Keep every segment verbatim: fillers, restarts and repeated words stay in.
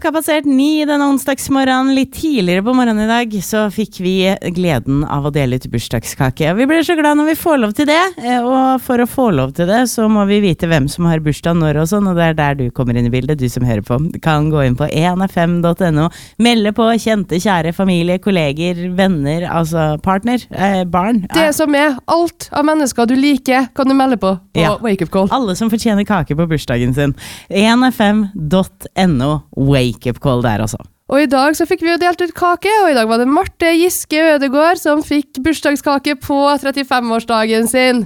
Klokka passert ni denne onsdagsmorgenen, litt tidligere på morgenen i dag, så fikk vi gleden av å dele ut bursdagskake. Vi blir så glad når vi får lov til det, og for å få lov til det, så må vi vite hvem som har bursdag når og sånn, og det er der du kommer inn i bildet, du som hører på. Du kan gå inn på en f m punktum n o, melde på kjente, kjære, familie, kolleger, venner, altså partner, eh, barn. Det som er alt av mennesker du liker, kan du melde på på Ja. Wake Up Call. Alle som fortjener kake på bursdagen sin. en f m punktum n o, Wake Up Call der også. Og i dag så fikk vi jo delt ut kake, og i dag var det Marte Giske Ødegård som fikk bursdagskake på trettifem-årsdagen sin.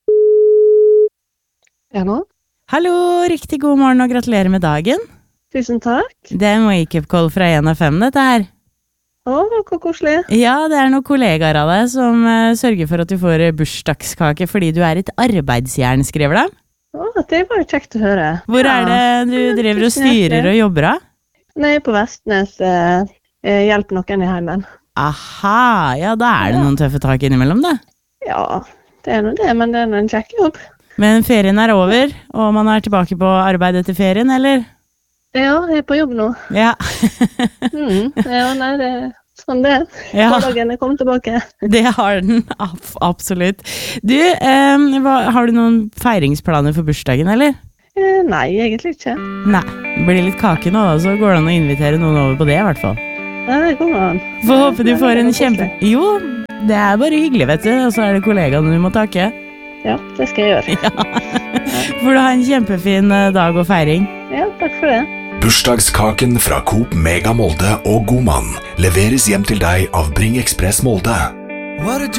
Ja nå? Hallo, riktig god morgen og gratulerer med dagen. Tusen takk. Det er en Wake Up Call fra en f m dette her. Å, hvor koselig. Ja, det er noen kollegaer av deg som uh, sørger for at du får bursdagskake fordi du er et arbeidsjern, skriver de. Å, det var jo kjekt å høre. Hvor Ja. er det du driver og tusen hjertelig. styrer og jobber av? Nei, på Vestnes eh, eh, hjelper noen i heimen. Aha, ja, da er det Ja. noen tøffe tak innimellom det. Ja, det er noe det, men det er en kjekk jobb. Men ferien er over, og man er tilbake på arbeid etter ferien, eller? Ja, jeg er på jobb nå. Ja, Mm. Ja, nei, det er sånn det er. ja Hverdagen er kommet tilbake. det har den, Ab- absolutt. Du, eh, hva, har du noen feiringsplaner for bursdagen, eller? Eh, nei, egentlig ikke. Nei, det blir litt kake nå da, så går det an å invitere noen over på det i hvert fall. Nei, det går an. Får håpe du Ja, får det en er kjempe... koselig. Jo, det er bare hyggelig, vet du, og så er det kollegaene du må takke. Ja, det skal jeg gjøre. Får du ha en kjempefin eh, dag og feiring. Ja, takk for det. Bursdagskaken fra Coop Mega Molde og Godmann leveres hjem til deg av Bring Express Molde. What did you